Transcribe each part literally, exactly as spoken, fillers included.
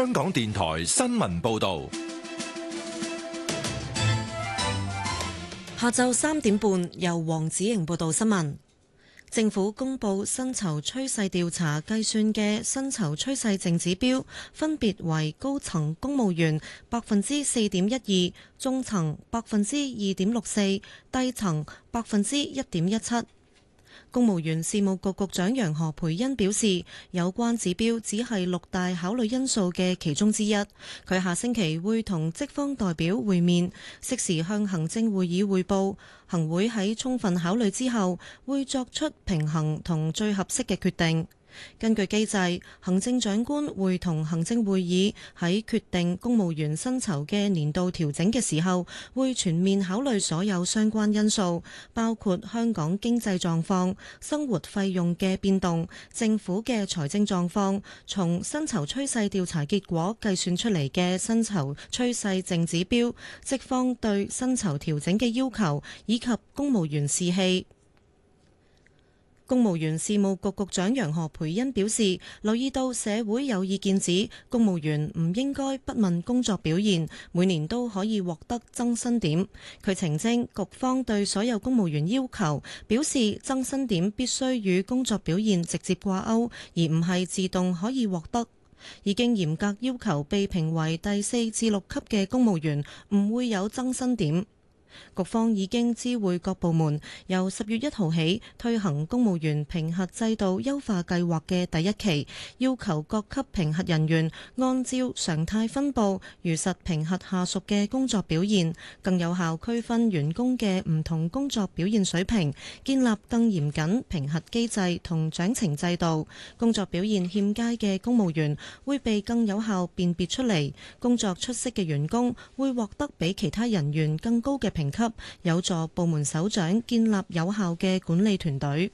香港電台新聞報道。 下晝三點半，由黃子瑩報道新聞。政府公布薪酬趨勢調查計算嘅薪酬趨勢淨指標，分別為高層公務員百分之四點一二，中層百分之二點六四，低層百分之一點一七。公務員事務局局長楊何蓓茵表示，有關指標只係六大考慮因素嘅其中之一。佢下星期會同職方代表會面，適時向行政會議匯報。行會喺充分考慮之後，會作出平衡同最合適嘅決定。根據機制，行政長官會同行政會議喺決定公務員薪酬嘅年度調整嘅時候，會全面考慮所有相關因素，包括香港經濟狀況、生活費用嘅變動、政府嘅財政狀況、從薪酬趨勢調查結果計算出嚟嘅薪酬趨勢淨指標、職方對薪酬調整嘅要求，以及公務員士氣。公務員事務局局長楊何蓓茵表示，留意到社會有意見指公務員唔應該不問工作表現，每年都可以獲得增薪點。佢澄清，局方對所有公務員要求表示，增薪點必須與工作表現直接掛鈎，而唔係自動可以獲得。已經嚴格要求被評為第四至六級嘅公務員唔會有增薪點。局方已經知會各部門，由十月一號起推行公務員評核制度優化計劃嘅第一期，要求各級評核人員按照常態分佈，如實評核下屬嘅工作表現，更有效區分員工嘅唔同工作表現水平，建立更嚴謹評核機制同獎懲制度。工作表現欠佳嘅公務員會被更有效辨別出嚟，工作出色嘅員工會獲得比其他人員更高嘅評級，有助部門首長建立有效嘅管理團隊。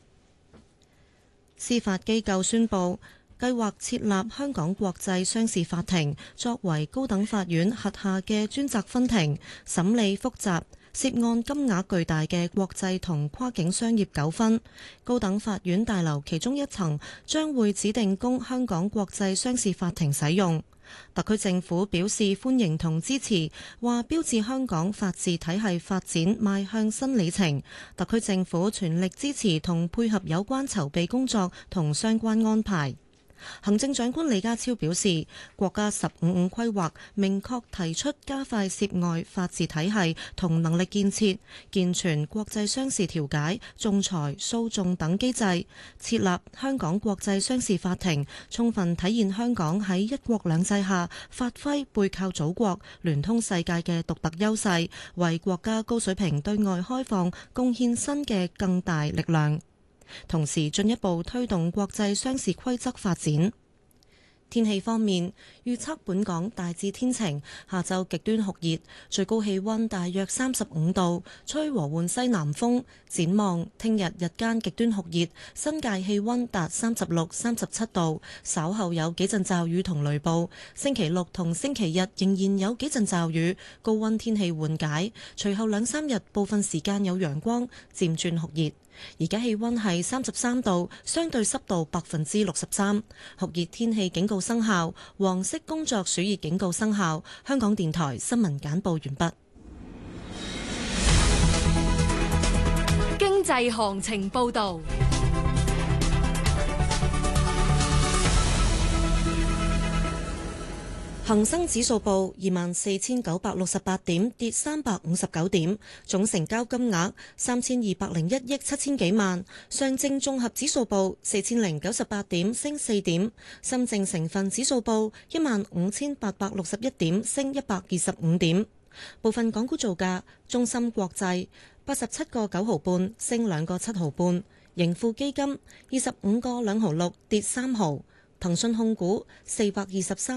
司法機構宣布，計劃設立香港國際商事法庭，作為高等法院轄下嘅專責分庭，審理複雜、涉案金額巨大嘅國際同跨境商業糾紛。高等法院大樓其中一層將會指定供香港國際商事法庭使用。特區政府表示歡迎同支持，話標誌香港法治體系發展邁向新里程。特區政府全力支持同配合有關籌備工作同相關安排。行政長官李家超表示，國家十五五規劃明確提出加快涉外法治體系同能力建設，健全國際商事調解、仲裁、訴訟等機制，設立香港國際商事法庭，充分體現香港喺一國兩制下發揮背靠祖國、聯通世界嘅獨特優勢，為國家高水平對外開放貢獻新嘅更大力量。同時進一步推動國際商事規則發展。天氣方面，預測本港大致天晴，下晝極端酷熱，最高氣溫大約三十五度，吹和緩西南風。展望聽日日間極端酷熱，新界氣溫達三十六、三十七度，稍後有幾陣驟雨同雷暴。星期六同星期日仍然有幾陣驟雨，高溫天氣緩解，隨後兩三日部分時間有陽光，漸轉酷熱。而家氣溫係三十三度，相對濕度百分之六十三，酷熱天氣警告生效，黃色工作暑熱警告生效。香港電台新聞簡報完畢。 經濟行情報道。 恒生指數報二萬四千九百六十八點，跌三百五十九點，總成交金額三千二百零一億七千幾萬。上證綜合指數報四千零九十八點，升四點。深證成分指數報一萬五千八百六十一點，升一百二十五點。部分港股造價：中芯國際八十七個九毫半，升兩個七毫半；盈富基金二十五個兩毫六，跌三毫；騰訊控股四百二十三。